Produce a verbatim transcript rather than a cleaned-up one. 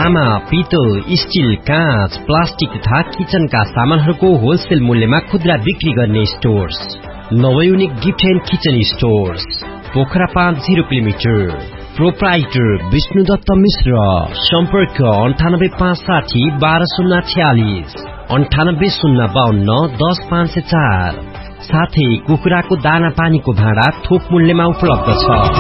तामा, पितल, स्टील, काँच, प्लास्टिक तथा किचनका सामानहरूको होलसेल मूल्यमा खुद्रा बिक्री गर्ने stores नवयुनिक gift and kitchen stores, Pokhara पाँच जीरो किलोमिटर। प्रोप्राइटर विष्णुदत्त मिश्र। सम्पर्क अन्ठानब्बे पाँच साठी बाह्र शून्य छ्यालिस, अन्ठानब्बे शून्य बाहन्न दस पाँच सय चार। साथै कुखुराको दाना पानीको भाँडा थोक मूल्यमा उपलब्ध छ।